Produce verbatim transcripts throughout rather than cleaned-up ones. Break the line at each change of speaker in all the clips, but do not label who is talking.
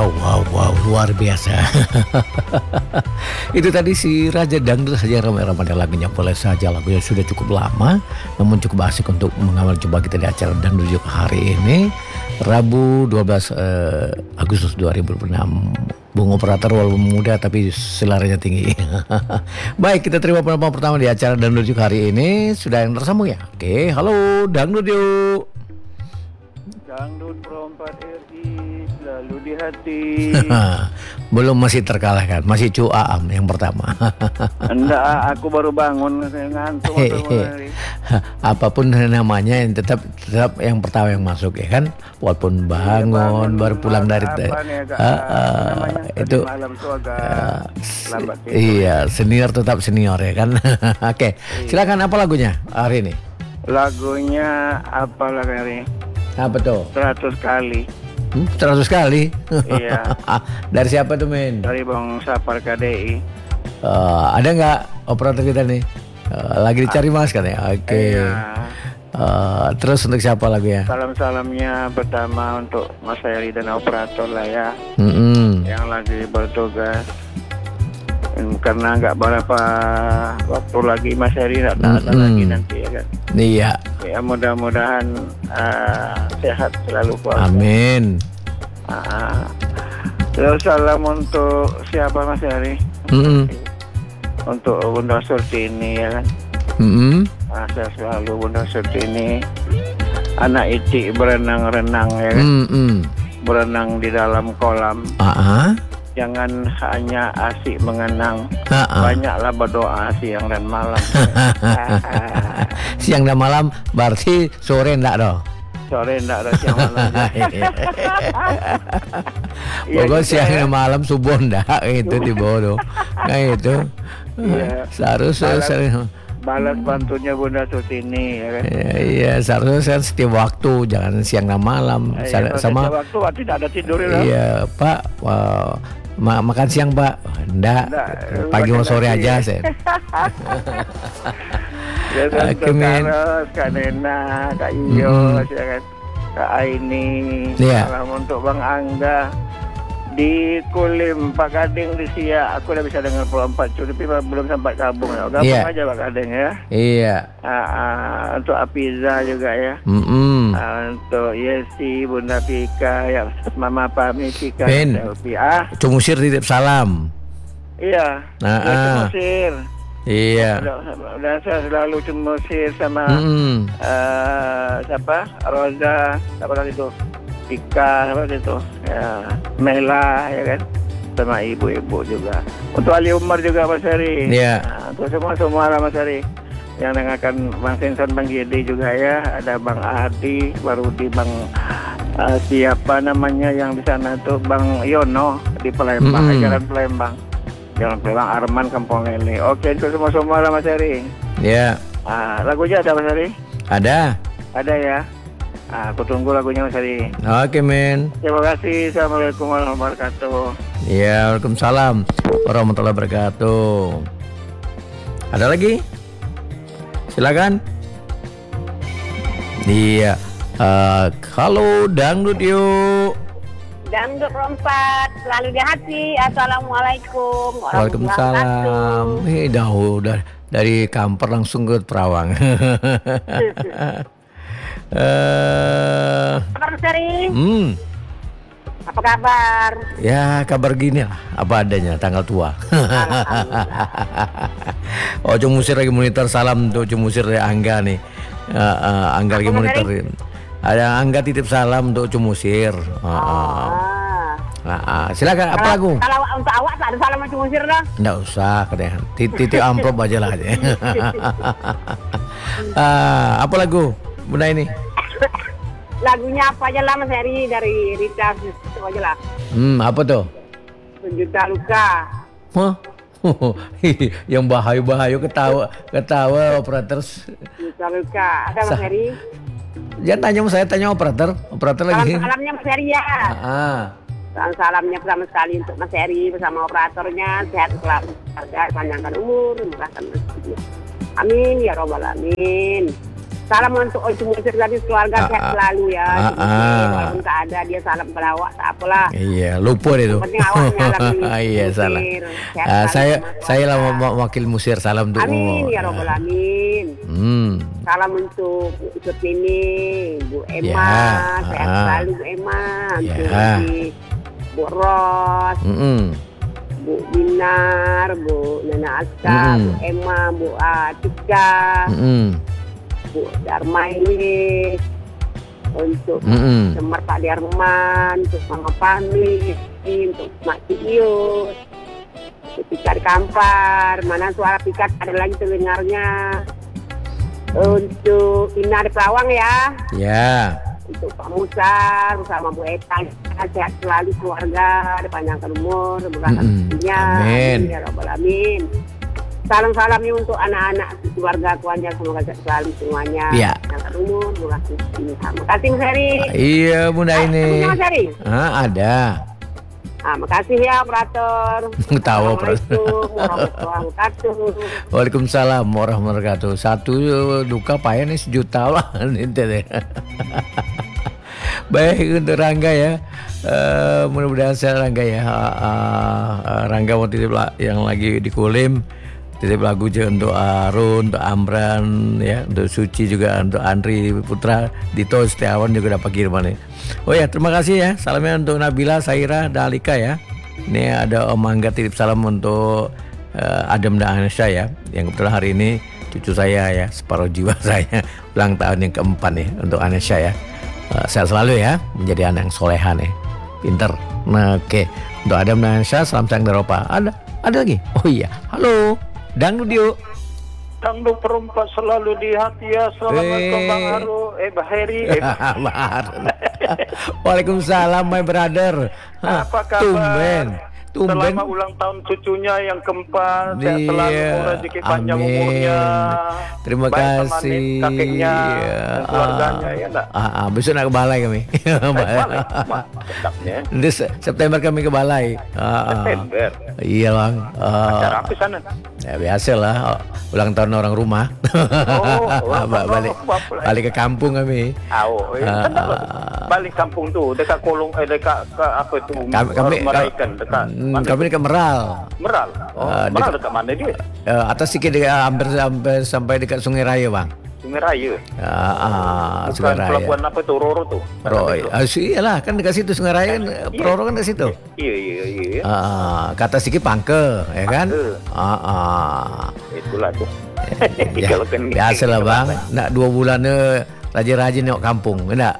Wow, wow, wow, luar biasa. Itu tadi si Raja Dangdut saja ramai-ramai lagunya. Boleh saja lagunya sudah cukup lama, namun cukup asik untuk mengawal coba kita di acara Dangdut Yuk hari ini, Rabu dua belas eh, Agustus dua ribu dua puluh enam. Bung operator walaupun muda tapi seleranya tinggi. Baik, kita terima penelpon pertama di acara Dangdut Yuk hari ini. Sudah yang tersambung ya? Oke, halo Dangdut Yuk.
Dangdut perempat R I selalu di hati.
Belum, masih terkalahkan. Masih Cu Aam yang pertama.
Enggak, aku baru bangun, saya ngantuk.
Apapun namanya, yang tetap tetap yang pertama yang masuk ya kan. Walaupun bangun, iya, bangun baru pulang dari
nih, agak,
uh, uh, itu
malam tuh agak
uh,
lambat.
Iya, senior tetap senior ya kan. Oke, silakan apa lagunya hari ini?
Lagunya apa lagi hari ini?
Apa tuh?
seratus kali.
Hmm, seratus kali?
Iya.
Dari siapa tuh, men?
Dari Bang Sapar K D I.
Uh, ada nggak operator kita nih? Uh, lagi dicari mas kan ya? Oke. Okay. Iya. Uh, terus untuk siapa lagunya?
Salam-salamnya pertama untuk Mas Heri dan operator lah ya.
Mm-hmm.
Yang lagi bertugas. Karena nggak berapa waktu lagi Mas Heri nggak ada mm-hmm. lagi nanti ya kan.
Iya.
Ya mudah-mudahan uh, sehat selalu keluarga.
Amin.
Uh, terus salam untuk siapa Mas Heri?
Mm-hmm.
Untuk Bunda Surti ini ya kan.
Mm-hmm.
Nah, saya selalu Bunda Surti ini anak itik berenang-renang ya kan.
Mm-hmm.
Berenang di dalam kolam.
Uh-huh.
Jangan hanya asik mengenang,
uh-uh.
banyaklah berdoa siang dan malam.
Siang dan malam berarti sore enggak dong?
Sore enggak ada, siang malam.
Pokoknya siang dan malam subuh enggak itu di bawah nah itu.
Iya.
Seharusnya sering
balas bantunya Bunda Sutini ya kan.
Iya, iya, seharusnya setiap waktu, jangan siang dan malam.
Iya,
sama
setiap waktu tidak ada tidur ya.
Iya, Pak. Wow. Ma- makan siang, Pak. Enggak. Pagi mau sore aja, saya.
Ya kan, Kak Kak Nena, Kak Iyo, mm-hmm. ya kan, Kak Aini, yeah. Salam untuk Bang Angga di Kulim, Pak Gading di Siak. Aku udah bisa dengar puluh empat cu, tapi belum sampai kabung ya. Gabung yeah. aja Pak Gading ya.
Iya.
Uh, uh, untuk Apiza juga ya.
Mm-hmm.
Uh, untuk Yesi, Bunda Pika, ya Mama Pami Pika,
Ben,
ah.
Cumusir titip salam.
Iya.
Nah,
ya, Cumusir.
Iya.
Dan saya selalu Cumusir sama mm-hmm. uh, siapa? Roza, siapa tadi itu? Ika, apa itu, ya, Mela, ya kan, sama ibu-ibu juga. Untuk Ali Umar juga Mas Heri.
Iya.
Nah, untuk semua semua lah Mas Heri. Yang dengarkan Bang Senson, Bang Gede juga ya. Ada Bang Adi, baru di Bang uh, siapa namanya yang di sana tuh Bang Yono di Palembang, mm-hmm. Jalan Palembang, Jalan Palembang Arman Kampung Lele. Oke, untuk semua semua lah Mas Heri.
Iya.
Ah, lagunya ada Mas Heri?
Ada.
Ada ya. Ah, aku tunggu lagunya Mas Heri.
Oke, men.
Terima kasih. Assalamualaikum warahmatullahi wabarakatuh.
Ya, waalaikumsalam warahmatullahi wabarakatuh. Ada lagi? Silakan. Iya. Uh, halo Dangdut Yuk.
Dangdut perempat selalu di hati. Assalamualaikum warahmatullahi
wabarakatuh. Waalaikumsalam. Eh, dah udah dari Kamper langsung ke Terawang. Uh,
kabar Seri?
Hmm.
Apa kabar?
Ya kabar gini lah, apa adanya, tanggal tua. Oh, Cumusir lagi monitor, salam untuk Cumusir dari Angga nih. Uh, uh, Angga lagi monitorin. Ada Angga titip salam untuk Cumusir. Uh, uh.
Oh.
Uh, uh. Silakan, apa lagu?
Kalau untuk awak tak ada salam sama Cumusir dah.
Nggak usah, katanya. Titip amplop aja lah. uh, apa lagu? Bunda ini
lagunya apa aja lah Mas Heri, dari Rita itu aja lah.
Hmm, apa tuh?
Sejuta luka.
Hah? Yang bahaya-bahaya, ketawa ketawa operator.
Sejuta luka. Ada Mas Heri?
Jangan tanya saya, tanya operator. Operator lagi.
Salam salamnya Mas Heri ya.
Ah.
Salam salamnya pertama sekali untuk Mas Heri bersama operatornya, sehat selalu, keluarga, panjangkan umur, murahkan rezeki. Amin ya robbal alamin. Salam untuk Oce Musir tadi keluarga
Ah,
sehat
ah.
selalu ya.
Ah,
Oce Musir,
ah.
walaupun tak ada dia salam ke awak, tak apalah.
Iya, lupa deh tuh.
Penting awaknya lagi
Iya,
Musir.
salah.
Sehat
Ah,
selalu
saya
sama
saya lah
keluarga.
mau wakil Musir, salam untuk
Amin ya robbal alamin.
Hmm.
Salam untuk Bu Sutini, Bu Emma,
Ya,
sehat
ah.
selalu Bu Emma.
Ya.
Untuk di Bu Ros,
Mm-mm.
Bu Binar, Bu Nana Aska,
Mm-mm.
Bu Emma, Bu Atika,
Mm-mm.
Bu Darmaini, untuk
Mm-mm.
Semar Pak Darman, untuk Mama Fahmi, untuk Mak Cius, untuk Pikat Kampar, mana suara Pikat ada lagi terdengarnya. Untuk Ina di Pelawang ya,
Ya.
untuk Pak Musar bersama Bu Eta, sehat selalu keluarga, dipanjangkan umur, berkah
Mm-mm.
rezekinya.
Amin.
Ya Rabbal Alamin. Salam-salamnya untuk anak-anak keluarga keluarga semoga sehat selalu semuanya.
Ya.
Panjangkan umur, berkah rezekinya. Terima kasih Mas Heri.
Iya, Bunda
Ah,
ini.
punya Mas Heri.
Ah, ada.
Ah, makasih ya operator.
Tahu, operator.
Assalamualaikum warahmatullahi wabarakatuh.
Waalaikumsalam warahmatullahi wabarakatuh. Satu duka payah nih sejuta lah. Ente deh. Baik untuk Rangga ya. Eh, mudah-mudahan sehat Rangga ya. Ah, ah, ah, Rangga mau titip la- yang lagi di Kulim. Titip lagu aja untuk Arun, untuk Amran, ya, untuk Suci juga, untuk Andri Putra, Dito Setiawan juga dapat kiriman nih. Oh ya, terima kasih ya. Salamnya untuk Nabila, Saira, dan Alika ya. Ini ada Om Angga titip salam untuk eh, Adam dan Anesha ya. Yang kebetulan hari ini cucu saya ya, separuh jiwa saya, ulang tahun yang keempat nih untuk Anesha ya. Eh, sehat selalu ya, menjadi anak yang soleha nih, pinter. Nah, oke, untuk Adam dan Anesha, salam sayang dari Eropa. Ada, ada lagi. Oh iya, halo. Dangdut yuk.
Dangdut perempat selalu di hati ya. Assalamualaikum
Eh.
Bang Haru. Eh Bang Heri. Eh,
Bahar. Waalaikumsalam my brother. Hah,
apa kabar?
Tumben. Tumben.
Selama ulang tahun cucunya yang keempat, sehat selalu,
Iya,
rezeki panjang
amin.
umurnya.
Terima
Baik sama
kasih.
Nek, kakeknya, dan keluarganya,
Ah,
ya enggak?
ah, ah, besok nak ke balai kami.
Eh, balik, Mak, sedapnya.
Nanti Se- September kami ke balai. Ah, ah.
September.
Iya bang. Ah,
Acara apa sana?
ya biasalah, oh, ulang tahun orang rumah.
Oh, oh,
Ba- balik,
oh, apa lagi?
balik ke kampung kami.
Ah, oh, eh,
Ah,
kan dapat balik kampung tuh, dekat kolong, eh dekat ke apa tuh?
Kami, kami,
Meraikan, dekat
Hmm,
mana?
kami dekat Meral.
Meral. Oh,
Ah,
Meral
dekat-
dekat mana dia?
Eh, atas sedikit dekat, hampir, hampir sampai dekat Sungai Raya bang.
Sungai Raya.
Ah, ah, Sungai
Bukan
Raya.
pelabuhan apa tuh, Roro tuh?
Roy, ah, si- iyalah kan dekat situ Sungai Raya kan, Roro kan dekat situ.
Iya, iya, iya.
Ah, kata sedikit Pangke, ya kan?
Pangke.
Ah, ah.
Itulah tuh.
Ya,
Kalau kan-
biasalah bang, nak dua bulan ni rajin-rajin tengok kampung, enggak?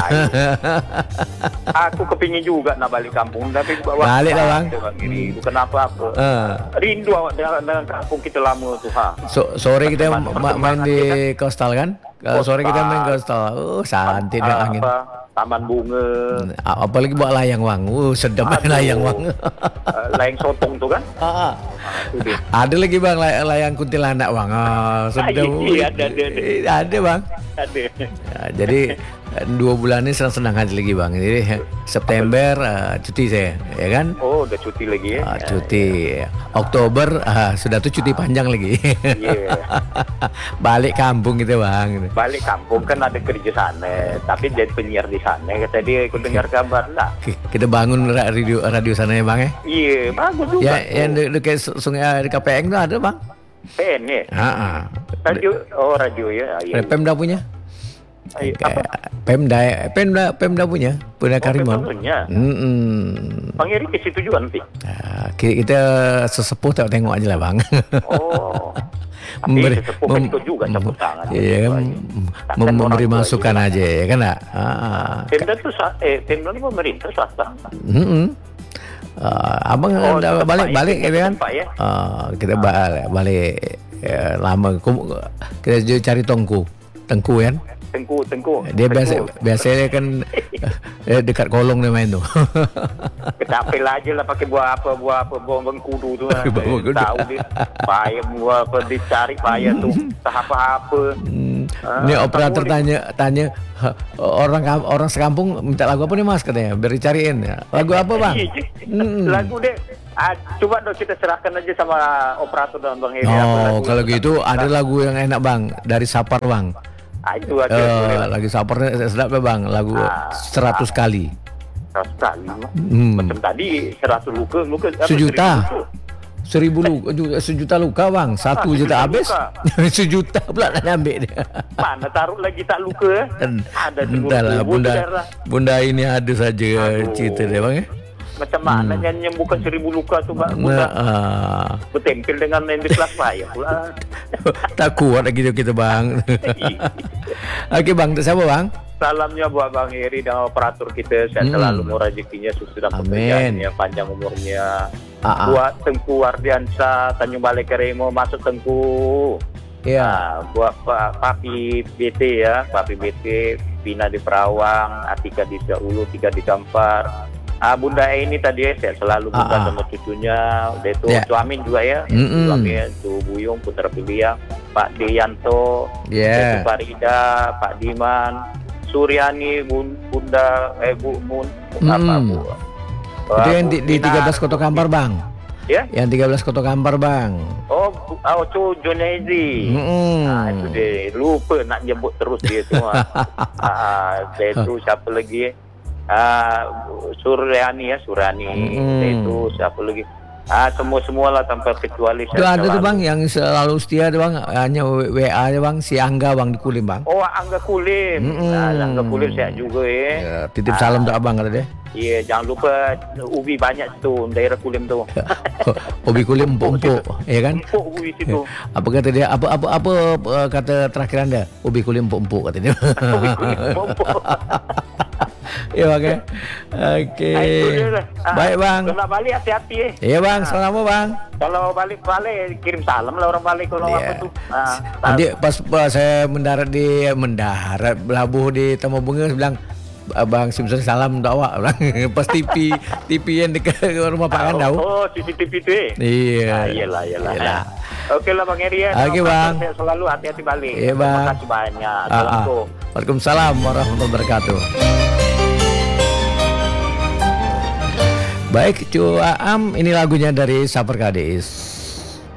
Aku kepingin juga nak balik kampung, tapi waktu
Balik dah, Bang.
ada, Bang. Ini bukan apa-apa.
Ah.
Rindu awak dengan, dengan kampung kita lama tuh, ha.
So, sore kita
Pertemanan-
ma- main di Coastal kan? Uh, sore kita main Coastal. Oh, santai dah
Ah,
angin.
apa, taman bunga,
Ah, Apalagi buat layang bang. Oh, sedap main
Aduh.
layang bang.
uh, layang sotong tuh kan?
Ah, ah.
Itu dia.
Ada lagi bang lay- layang kuntilanak bang. Ah, sedap.
Iya, ada, ada, ada.
Eh, Ada bang.
Ada.
Ya, jadi eh, dua bulan ini senang-senang aja lagi bang. Jadi eh, September eh, cuti saya, ya kan?
Oh, udah cuti lagi ya?
Ah, cuti. Oktober ah, sudah tuh cuti panjang lagi.
Iya.
Balik kampung gitu bang. Gitu.
Balik kampung kan ada kerja sana, tapi jadi penyiar di sana. Kata dia, aku dengar kabar lah.
Oke, kita bangun ra- radio radio sana ya bang ya.
Iya, bagus juga.
Ya,
tuh.
yang de- dekat su- sungai di K P N tuh ada bang.
P N ya?
Ah, ah.
Radio, oh radio ya. Iya.
Pemda punya.
Iya, apa?
Pemda, Pemda, Pemda punya, punya Karimun.
Pemda punya.
Mm-mm.
Bang Eri ke situ juga nanti.
Ah, ki- kita sesepuh tengok tengok aja lah bang.
Oh. Tapi sesepuh kan ikut juga campur tangan.
Iya kan,
Takkan
mem-
orang
memberi
tua
masukan
juga.
aja ya kan nak. Ah,
Pemda tuh sa- eh Pemda itu pemerintah swasta.
mm-mm. Ah, abang
Oh,
dah
tempat
balik
ya,
balik
tempat
gitu kan.
tempat ya.
Ah, kita balik balik eh, lama Kum- kita juga cari tongku, tengku kan.
Tengku, tengku.
Dia biasa
Tengku.
biasanya kan eh, dekat kolong dia main tuh.
Ketapel aja lah pakai buah apa, buah apa, buah bengkudu tuh.
Buah bengkudu.
Tahu dia. Payah buah apa dicari payah tuh. Tahap apa.
Hmm,
Ah,
ini operator
kamu di-
tanya tanya "Ha, orang kam- orang sekampung minta lagu apa nih mas katanya biar dicariin ya. Lagu apa bang?
Iya,
Hmm.
lagu deh. Ah, coba dong kita serahkan aja sama operator dan Bang Heri. apa
Oh
lagu
kalau
yang-
gitu ada lagu yang enak bang dari Sapar bang.
Ah, itu aja.
Uh, lagu Sapernya sedap ya bang, lagu
Ah,
seratus kali.
Seratus kali.
Hmm.
Macam tadi seratus luka, luka apa,
Sejuta.
seribu luka.
Seribu luka, ju- sejuta luka bang, satu
Ah,
juta
sejuta
habis,
luka.
sejuta pula nak ambil dia.
Mana taruh lagi tak luka? Eh? Ada
Entahlah,
tubuh
bunda,
darah.
bunda ini ada saja
Aduh.
cerita dia bang. Eh?
Macam mana hmm. yang bukan seribu luka tu bang?
Nah, ah.
Bertempel dengan yang di kelas saya pula.
Tak kuat lagi kita bang. Okey bang, tak siapa bang?
Salamnya buat Bang Heri dan operator kita. Sehat
Hmm.
selalu, murah rezekinya, sukses dalam
Amin.
pekerjaannya, panjang umurnya.
Ah, ah.
Buat Tengku Wardiansa, Tanjung Balai Keremo, masuk Tengku.
Ya.
Ah, buat Pak Papi B T ya, Papi B T, Pina di Perawang, Atika di Ulu, Tiga di Kampar. Ah, Bunda E ini tadi ya, sehat selalu Bunda
Ah, ah.
sama cucunya. Udah itu
Ya.
Suamin juga ya.
Mm-mm.
Suamin itu Buyung Putra Piliang, Pak Deyanto,
Ya.
Ibu Farida, Pak Diman, Suryani, Bun- Bunda eh Bu Mun apa
Hmm.
Bu?
Itu yang di, di
Bina-
tiga belas Kota Kampar bang.
Ya?
Yang tiga belas Kota Kampar bang.
Oh, Bu- oh cu Junaizi.
Mm-mm.
Ah, itu dia lupa nak nyebut terus dia semua. ah, saya tu siapa lagi? Ah, Suryani ya, Suryani.
Mm-mm.
Saya tu siapa lagi? Ah, semua-semualah tanpa kecuali.
Itu
saya
ada tuh
selalu-
bang yang selalu setia tuh bang, hanya W A aja bang, si Angga bang di Kulim bang.
Oh, Angga Kulim.
Mm-mm.
Ah, Angga Kulim sehat juga ya.
Ya, titip salam tuh abang kata dia.
Iya, jangan lupa ubi banyak tu daerah Kulim tu.
Hobi Kulim empuk-empuk, ya kan?
Empuk ubi situ.
Apa kata dia? Apa apa apa uh, kata terakhir anda? Ubi Kulim empuk-empuk kata dia.
Ubi Kulim empuk.
Ya bang ya. Okey.
Ah, itu dia lah. Ah,
Baik bang.
Kalau nak balik hati-hati eh.
Ya bang, selamat bang.
Kalau balik-balik kirim salam lah orang balik kalau
Ya.
apa tu. Ah,
Nanti pas, pas saya mendarat di mendarat berlabuh di Taman Bunga, saya bilang Abang Simpson salam untuk awak bilang. Pas T V T V yang dekat rumah Pak Kandau.
Oh, C C T V tu eh.
Iya.
Ah, iyalah, iyalah.
Iyalah.
Okey lah Bang Heri ya.
Okey, Bang.
Saya selalu hati-hati balik.
Iya, Bang.
Terima kasih banyak.
Ah, ah.
Assalamualaikum.
Waalaikumsalam warahmatullahi wabarakatuh. Baik, Cu Aam, ini lagunya dari Saper Kadis.